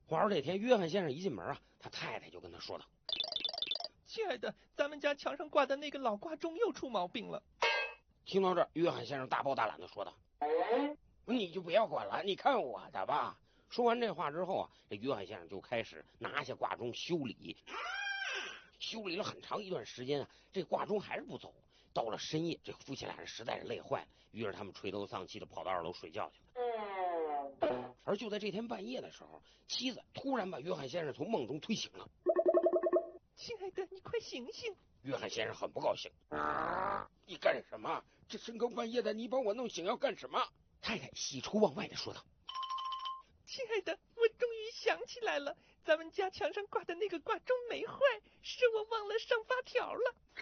话说这天，约翰先生一进门啊，他太太就跟他说道：“ 亲爱的，咱们家墙上挂的那个老挂钟又出毛病了。” 听到这儿，约翰先生大包大揽的说道：“你就不要管了，你看我的吧。”说完这话之后啊，这约翰先生就开始拿下挂钟修理。修理了很长一段时间啊，这挂钟还是不走。到了深夜，这夫妻俩实在是累坏了，于是他们垂头丧气的跑到2楼睡觉去了。而就在这天半夜的时候，妻子突然把约翰先生从梦中推醒了。 亲爱的，你快醒醒！ 约翰先生很不高兴。你干什么？这深更半夜的，你把我弄醒要干什么？太太喜出望外的说道：“ 亲爱的，我终于想起来了，咱们家墙上挂的那个挂钟没坏，是我忘了上发条了。”